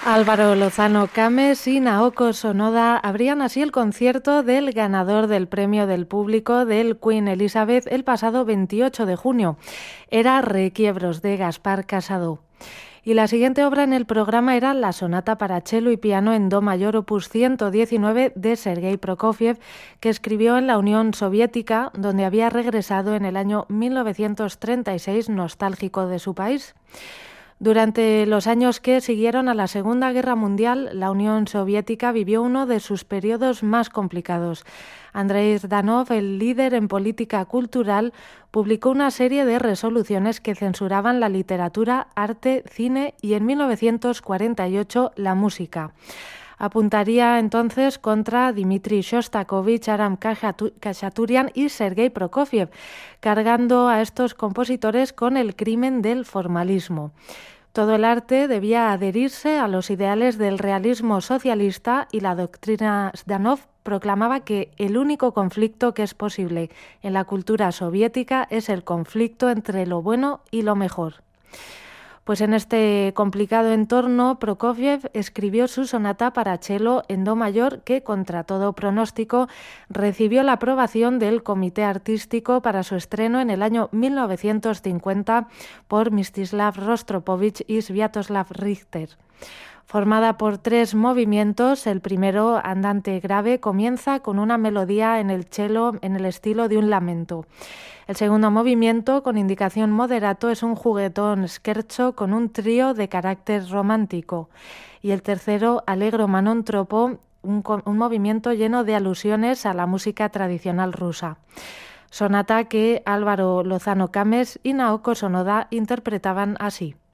Álvaro Lozano Cames y Naoko Sonoda abrían así el concierto del ganador del Premio del Público del Queen Elizabeth el pasado 28 de junio. Era Requiebros de Gaspar Casado. Y la siguiente obra en el programa era la sonata para cello y piano en do mayor opus 119 de Sergei Prokofiev, que escribió en la Unión Soviética, donde había regresado en el año 1936 nostálgico de su país. Durante los años que siguieron a la Segunda Guerra Mundial, la Unión Soviética vivió uno de sus periodos más complicados. Andrei Zhdanov, el líder en política cultural, publicó una serie de resoluciones que censuraban la literatura, arte, cine y en 1948 la música. Apuntaría entonces contra Dmitri Shostakovich, Aram Khachaturian y Sergei Prokofiev, cargando a estos compositores con el crimen del formalismo. Todo el arte debía adherirse a los ideales del realismo socialista y la doctrina Zhdanov proclamaba que el único conflicto que es posible en la cultura soviética es el conflicto entre lo bueno y lo mejor. Pues en este complicado entorno, Prokofiev escribió su sonata para cello en do mayor que, contra todo pronóstico, recibió la aprobación del Comité Artístico para su estreno en el año 1950 por Mstislav Rostropovich y Sviatoslav Richter. Formada por 3 movimientos, el primero, andante grave, comienza con una melodía en el cello en el estilo de un lamento. El segundo movimiento, con indicación moderato, es un juguetón scherzo con un trío de carácter romántico. Y el tercero, allegro manon troppo, un movimiento lleno de alusiones a la música tradicional rusa. Sonata que Álvaro Lozano Cames y Naoko Sonoda interpretaban así.